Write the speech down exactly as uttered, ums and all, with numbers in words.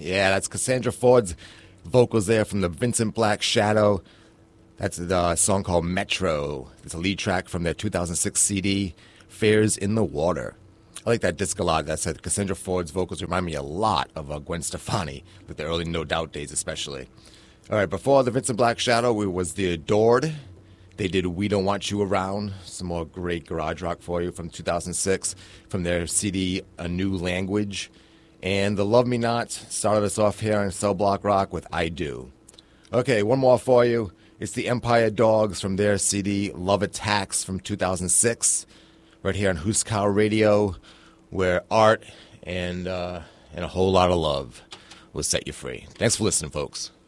Yeah, that's Cassandra Ford's vocals there from the Vincent Black Shadow. That's the song called Metro. It's a lead track from their two thousand six C D, Fares in the Water. I like that disc a lot. That said, Cassandra Ford's vocals remind me a lot of uh, Gwen Stefani, with the early No Doubt days especially. All right, before the Vincent Black Shadow, we was The Adored. They did We Don't Want You Around, some more great garage rock for you from two thousand six, from their C D A New Language. And the Love Me Not started us off here on Cell Block Rock with I Do. Okay, one more for you. It's the Empire Dogs from their C D Love Attacks from two thousand six, right here on Huskow Radio, where art and uh, and a whole lot of love will set you free. Thanks for listening, folks.